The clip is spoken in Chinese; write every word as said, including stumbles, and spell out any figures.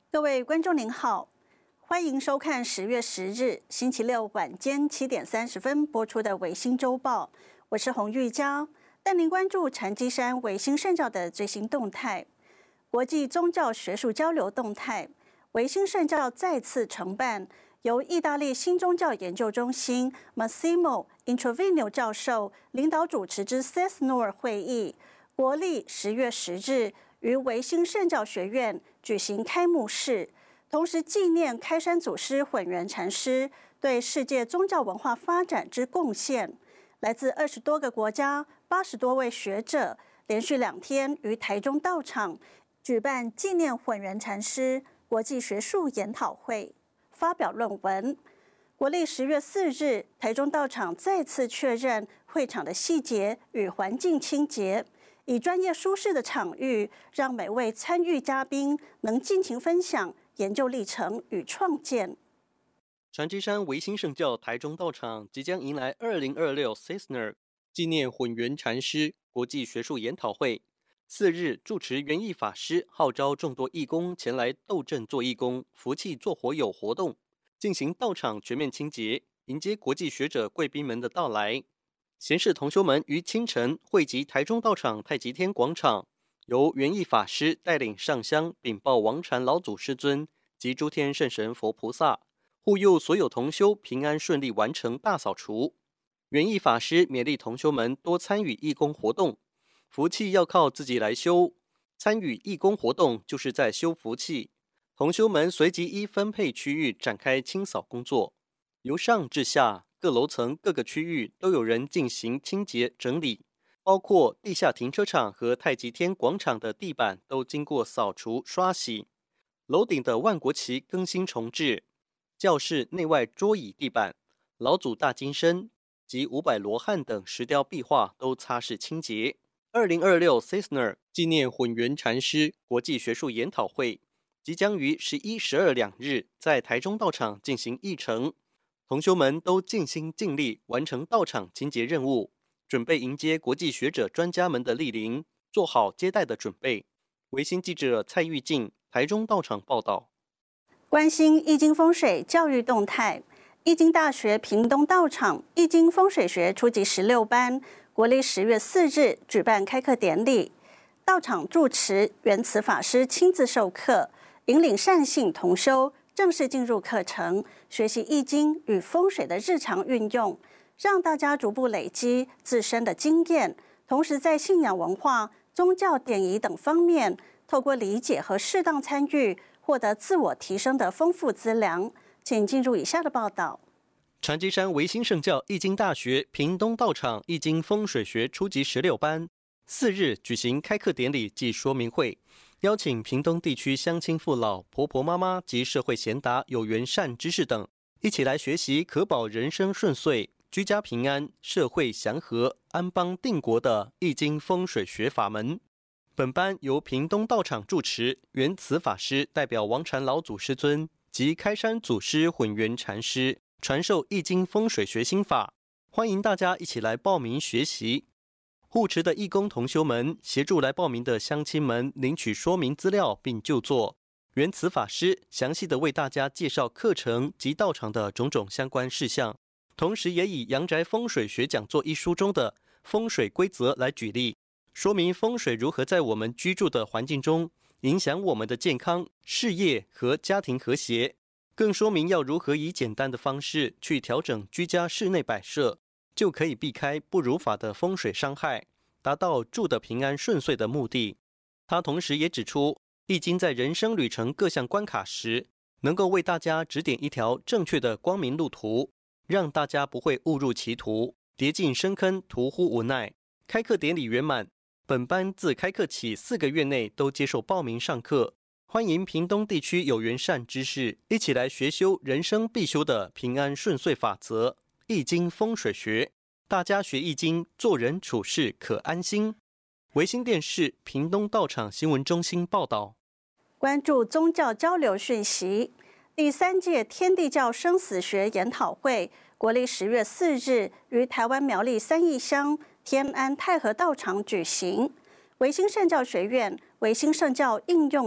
各位观众您好，欢迎收看十月十日星期六晚间七点三十分播出的《维新周报》，我是洪玉佳，带您关注禅机山维新圣教的最新动态。国际宗教学术交流动态，维新圣教再次承办由意大利新宗教研究中心 Massimo Introvino 教授领导主持之 C E S N O R 会议，国历十月十日于维新圣教学院举行开幕式，同时纪念开山祖师混元禅师对世界宗教文化发展之贡献。来自二十多个国家、八十多位学者，连续两天于台中道场举办纪念混元禅师国际学术研讨会，发表论文。国历十月四日，台中道场再次确认会场的细节与环境清洁，以专业舒适的场域，让每位参与嘉宾能尽情分享研究历程与创建。 禅机山维新圣教台中道场即将迎来二零二六 C E S N O R 纪念混元禅师国际学术研讨会。四日住持元义法师号召众多义工前来斗阵做义工、福气做火友活动，进行道场全面清洁，迎接国际学者贵宾们的到来。贤士同修们于清晨汇集台中道场太极天广场，由元义法师带领上香禀报王禅老祖师尊及诸天圣神佛菩萨，护佑所有同修平安顺利完成大扫除。元义法师勉励同修们多参与义工活动，福气要靠自己来修，参与义工活动就是在修福气。同修们随即依分配区域展开清扫工作，由上至下，各楼层各个区域都有人进行清洁整理，包括地下停车场和太极天广场的地板都经过扫除刷洗，楼顶的万国旗更新重置，教室内外桌椅地板、老祖大金身及五百罗汉等石雕壁画都擦拭清洁。二零二六 C E S N O R 纪念混元禅师国际学术研讨会即将于十一、十二两日在台中道场进行议程，同修们都尽心尽力完成道场清洁任务，准备迎接国际学者专家们的莅临，做好接待的准备。维新记者蔡玉静台中道场报道。 关心易经风水教育动态，易经大学屏东道场易经风水学初级十六班国历十月四日举办开课典礼，道场住持圆慈法师亲自授课，引领善信同修正式进入课程，学习易经与风水的日常运用，让大家逐步累积自身的经验，同时在信仰文化、宗教典仪等方面，透过理解和适当参与，获得自我提升的丰富资粮。请进入以下的报道。 禅机山维新圣教易经大学屏东道场易经风水学初级十六班四日举行开课典礼暨说明会，邀请屏东地区乡亲父老、婆婆妈妈及社会贤达、有缘善知识等，一起来学习可保人生顺遂、居家平安、社会祥和、安邦定国的易经风水学法门。本班由屏东道场住持圆慈法师代表王禅老祖师尊及开山祖师混元禅师传授易经风水学心法，欢迎大家一起来报名学习。护持的义工同修们协助来报名的乡亲们领取说明资料并就座。圆慈法师详细的为大家介绍课程及道场的种种相关事项，同时也以《阳宅风水学讲座》一书中的风水规则来举例，说明风水如何在我们居住的环境中影响我们的健康、事业和家庭和谐，更说明要如何以简单的方式去调整居家室内摆设，就可以避开不如法的风水伤害，达到住得平安顺遂的目的。他同时也指出，易经在人生旅程各项关卡时，能够为大家指点一条正确的光明路途，让大家不会误入歧途，跌进深坑，途乎无奈。开课典礼圆满，本班自开课起四个月内都接受报名上课，欢迎屏东地区有缘善知识一起来学修人生必修的平安顺遂法则易经风水学，大家学易经，做人处事可安心。维新电视屏东道场新闻中心报道。 关注宗教交流讯息，第三届天地教生死学研讨会国历十月四日于台湾苗栗三义乡天安太和道场举行。维新圣教学院维新圣教应用